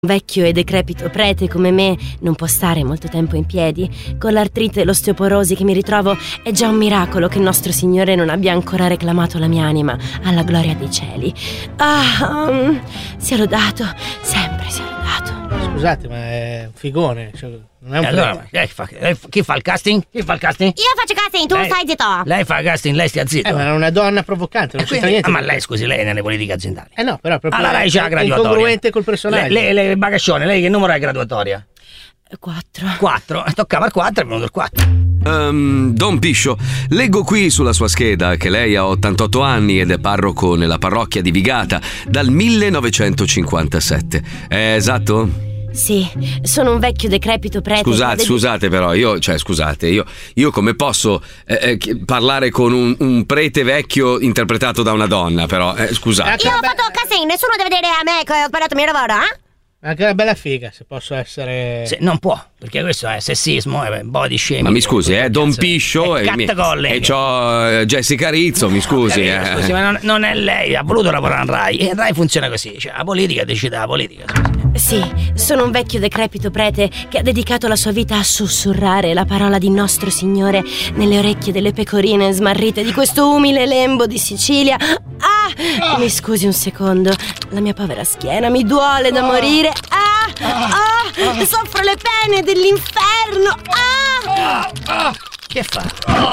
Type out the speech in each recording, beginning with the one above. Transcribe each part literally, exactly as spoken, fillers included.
Un vecchio e decrepito prete come me non può stare molto tempo in piedi. Con l'artrite e l'osteoporosi che mi ritrovo è già un miracolo che il nostro Signore non abbia ancora reclamato la mia anima alla gloria dei cieli. Ah, um, sia lodato, sempre sia lodato. Scusate, ma è un figone, cioè, non è un allora, prete. lei fa, lei, chi fa il casting? Chi fa il casting? Io faccio casting, tu lei, stai zitto. Lei fa il casting, lei stia zitto. Eh, ma è una donna provocante, non Eh, c'entra quindi, niente. ah, ma lei, scusi, lei è nelle politiche aziendali. Eh no, però proprio Alla Rai c'è la è graduatoria. incongruente col personaggio. Le, le, le bagascione, lei che numero è graduatoria? Quattro. quattro. Toccava il quattro, è venuto il quattro. Um, Don Piscio, leggo qui sulla sua scheda che lei ha ottantotto anni ed è parroco nella parrocchia di Vigata dal millenovecentocinquantasette. È esatto? Sì, sono un vecchio decrepito prete. Scusate, dedica- scusate però, io, cioè scusate, io, io come posso eh, eh, chi- parlare con un, un prete vecchio interpretato da una donna, però, eh, scusate. Io ho fatto casting, nessuno deve dire a me che ho sbagliato il mio lavoro, eh? Anche una bella figa, se posso essere... Se, non può, perché questo è sessismo, è body shaming. Ma mi scusi, eh, Don Cazzo, Piscio è e, mi- catcalling. e c'ho eh, Jessica Rizzo, mi scusi. Capito, eh. scusi, ma non, non è lei, ha voluto lavorare in Rai. E in Rai funziona così, cioè la politica decide la politica, scusi. Sì, sono un vecchio decrepito prete che ha dedicato la sua vita a sussurrare la parola di nostro Signore nelle orecchie delle pecorine smarrite di questo umile lembo di Sicilia. Ah, mi scusi un secondo, la mia povera schiena mi duole da morire. Ah, ah, soffro le pene dell'inferno. Ah, Che fa?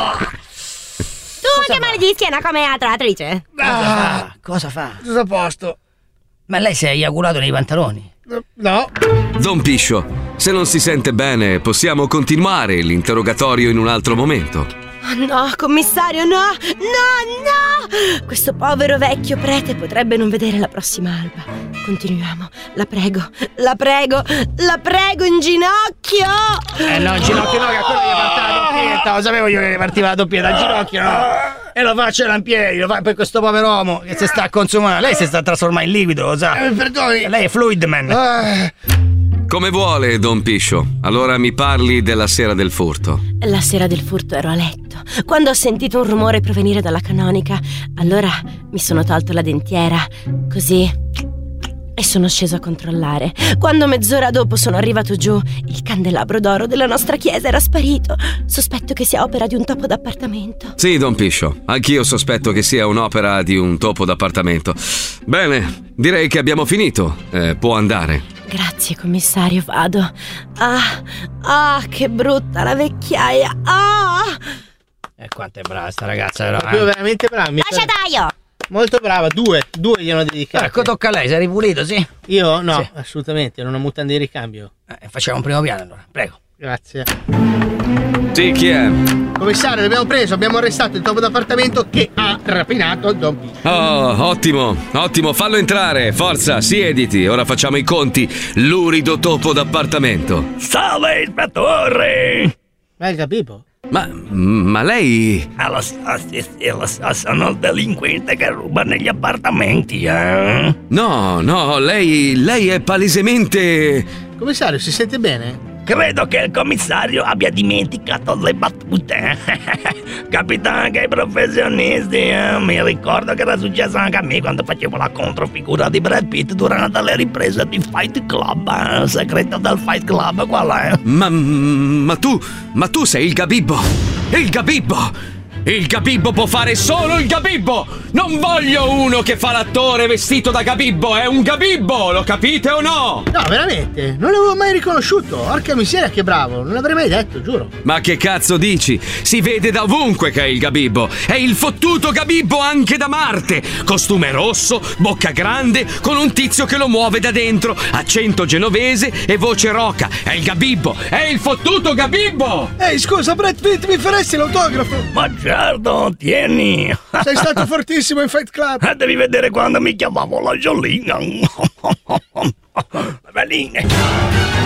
Tu che male di schiena come altra attrice? Cosa fa? Cosa fa? Tutto a posto. Ma lei si è eiaculato nei pantaloni? No. Don Piscio, se non si sente bene, possiamo continuare l'interrogatorio in un altro momento. oh no, commissario, no, no, no! Questo povero vecchio prete potrebbe non vedere la prossima alba. Continuiamo, la prego, la prego, la prego in ginocchio! Eh no, in ginocchio no, che a quello gli partiva la doppietta. Lo sapevo io che gli partiva la doppietta, in ginocchio no. E lo faccio in piedi, lo fa per questo povero uomo che si sta a consumare. Lei si sta trasformando in liquido, lo sa? Eh, perdoni. Lei è fluid man. Ah, Come vuole, Don Piscio. Allora mi parli della sera del furto. La sera del furto ero a letto, quando ho sentito un rumore provenire dalla canonica. Allora mi sono tolto la dentiera, così, e sono sceso a controllare. Quando mezz'ora dopo sono arrivato giù, il candelabro d'oro della nostra chiesa era sparito. Sospetto che sia opera di un topo d'appartamento. Sì, Don Piscio, anch'io sospetto che sia un'opera di un topo d'appartamento. Bene, direi che abbiamo finito. Eh, può andare. Grazie, commissario, vado. Ah, ah, che brutta la vecchiaia. Ah! E eh, quanto è brava sta ragazza, però. proprio Eh. veramente brava. mi Lascia pare- taglio! Molto brava, due, due gli hanno dedicato. Ecco, tocca a lei, sei ripulito, sì? Io no, Sì. assolutamente, non ho mutande di ricambio. Eh, facciamo un primo piano allora, prego. Grazie. Sì, chi è? Commissario, l'abbiamo preso, abbiamo arrestato il topo d'appartamento che ha rapinato Don Piscio. Oh, ottimo, ottimo, fallo entrare. Forza, siediti. Ora facciamo i conti. Lurido topo d'appartamento. Salve, ispettore! Ma il capivo? Ma, ma lei... Allo, sono il delinquente che ruba negli appartamenti, eh? No, no, lei, lei è palesemente... Commissario, si sente bene? Credo che il commissario abbia dimenticato le battute. Capita anche ai professionisti, eh? Mi ricordo che era successo anche a me quando facevo la controfigura di Brad Pitt durante le riprese di Fight Club. Eh? Il segreto del Fight Club qual è? Ma, ma tu, ma tu sei il Gabibbo! Il Gabibbo! Il Gabibbo può fare solo il Gabibbo! Non voglio uno che fa l'attore vestito da Gabibbo, è un Gabibbo, lo capite o no? No, veramente, non l'avevo mai riconosciuto. Porca miseria, che bravo, non l'avrei mai detto, giuro. Ma che cazzo dici? Si vede da ovunque che è il Gabibbo! È il fottuto Gabibbo anche da Marte! Costume rosso, bocca grande, con un tizio che lo muove da dentro, accento genovese e voce roca. È il Gabibbo! È il fottuto Gabibbo! Ehi, scusa, Brad Pitt, mi faresti l'autografo? Ma certo, tieni! Sei stato fortissimo in Fight Club. Eh, devi vedere quando mi chiamavo la Giolina. Belline.